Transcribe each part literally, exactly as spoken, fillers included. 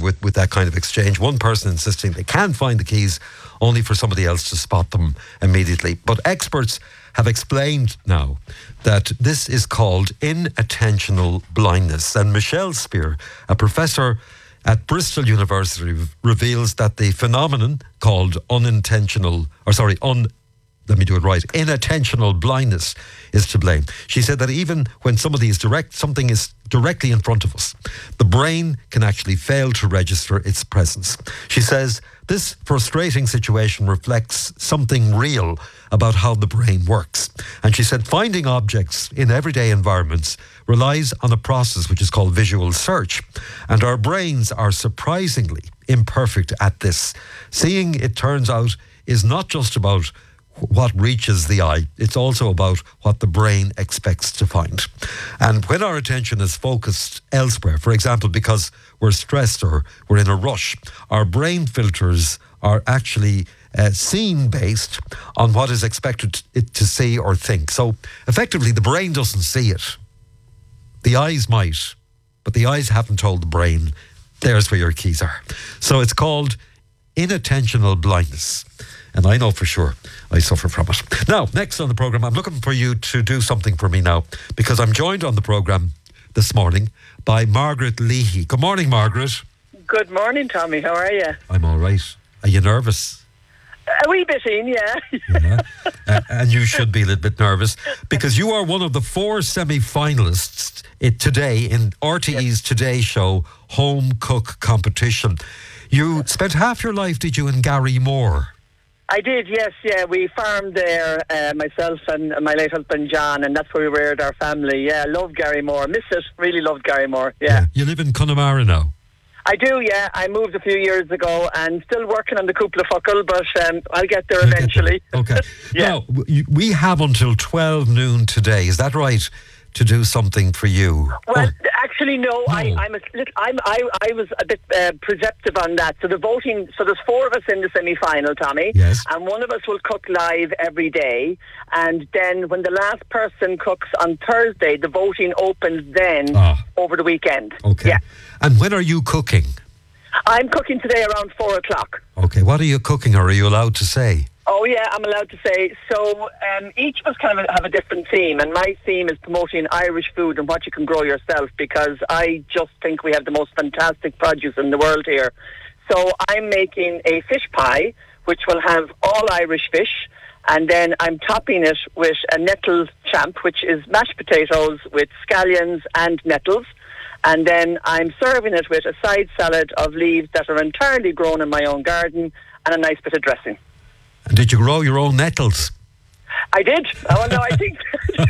with, with that kind of exchange. One person insisting they can't find the keys, only for somebody else to spot them immediately. But experts have explained now that this is called inattentional blindness. And Michelle Spear, a professor at Bristol University, reveals that the phenomenon called unintentional, or sorry, un let me do it right, inattentional blindness is to blame. She said that even when somebody is direct, something is directly in front of us, the brain can actually fail to register its presence. She says this frustrating situation reflects something real about how the brain works. And she said finding objects in everyday environments relies on a process which is called visual search. And our brains are surprisingly imperfect at this. Seeing, it turns out, is not just about what reaches the eye, it's also about what the brain expects to find. And when our attention is focused elsewhere, for example, because we're stressed or we're in a rush, our brain filters are actually uh, scene based on what is expected it to see or think. So effectively, the brain doesn't see it. The eyes might, but the eyes haven't told the brain, there's where your keys are. So it's called inattentional blindness. And I know for sure I suffer from it. Now, next on the programme, I'm looking for you to do something for me now, because I'm joined on the programme this morning by Margaret Leahy. Good morning, Margaret. Good morning, Tommy. How are you? I'm all right. Are you nervous? A wee bit in, yeah. Yeah. uh, and you should be a little bit nervous, because you are one of the four semi-finalists it, today in R T E's yes. Today Show Home Cook Competition. You spent half your life, did you, in Garrymore? I did, yes, yeah. We farmed there, uh, myself and my late husband John, and that's where we reared our family. Yeah, loved Garrymore. Miss it. Really loved Garrymore. Yeah. yeah. You live in Connemara now? I do, yeah. I moved a few years ago and still working on the Cúpla Focal, but um, I'll get there eventually. Get there. Okay. yeah. Now, we have until twelve noon today. Is that right? To do something for you? Well, oh. actually, no. no. I, I'm a little, I'm, I, I was a bit uh, perceptive on that. So the voting. So there's four of us in the semi-final, Tommy. Yes. And one of us will cook live every day. And then when the last person cooks on Thursday, the voting opens then ah. over the weekend. Okay. Yeah. And when are you cooking? I'm cooking today around four o'clock. Okay. What are you cooking, or are you allowed to say? Oh, yeah, I'm allowed to say. So um, each of us kind of have a different theme, and my theme is promoting Irish food and what you can grow yourself, because I just think we have the most fantastic produce in the world here. So I'm making a fish pie, which will have all Irish fish, and then I'm topping it with a nettle champ, which is mashed potatoes with scallions and nettles. And then I'm serving it with a side salad of leaves that are entirely grown in my own garden and a nice bit of dressing. And did you grow your own nettles? I did. Oh, no, I think...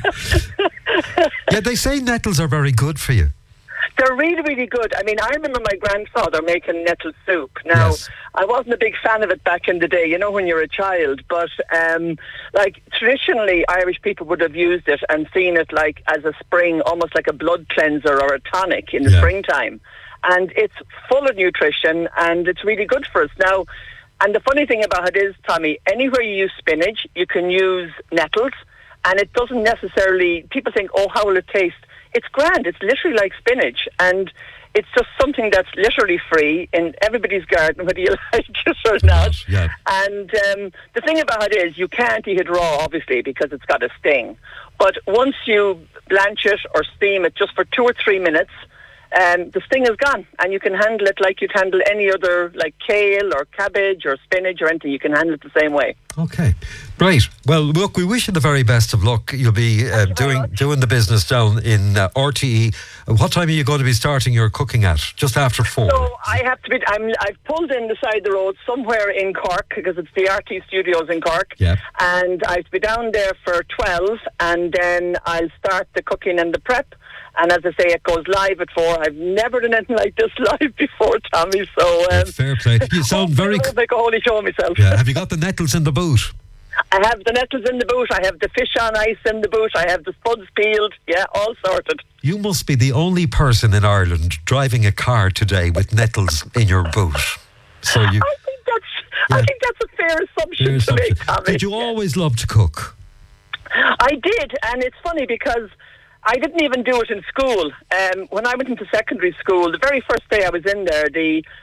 yeah, they say nettles are very good for you. They're really, really good. I mean, I remember my grandfather making nettle soup. Now, yes. I wasn't a big fan of it back in the day, you know, when you're a child. But, um, like, traditionally, Irish people would have used it and seen it, like, as a spring, almost like a blood cleanser or a tonic in the yeah. springtime. And it's full of nutrition, and it's really good for us. Now... And the funny thing about it is, Tommy, anywhere you use spinach, you can use nettles, and it doesn't necessarily, people think, oh, how will it taste? It's grand. It's literally like spinach, and it's just something that's literally free in everybody's garden, whether you like it or not. Yeah. And um, the thing about it is, you can't eat it raw, obviously, because it's got a sting. But once you blanch it or steam it just for two or three minutes, Um, the sting is gone, and you can handle it like you'd handle any other, like kale or cabbage or spinach or anything. You can handle it the same way. Okay, right. Well, look, we wish you the very best of luck. You'll be uh, doing doing the business down in uh, R T E. What time are you going to be starting your cooking at? Just after four? So I have to be. I'm, I've pulled in the side of the road somewhere in Cork, because it's the R T Studios in Cork. Yeah. And I have to be down there for twelve, and then I'll start the cooking and the prep. And as I say, it goes live at four. I've never done anything like this live before, Tommy. So um, fair play. You sound very. I'll make a holy show of myself. Yeah. Have you got the nettles in the boot? I have the nettles in the boot. I have the fish on ice in the boot. I have the spuds peeled. Yeah, all sorted. You must be the only person in Ireland driving a car today with nettles in your boot. So you. I think that's. Yeah. I think that's a fair assumption fair to assumption. make, Tommy. Did you always love to cook? I did, and it's funny because I didn't even do it in school. Um, when I went into secondary school, the very first day I was in there, the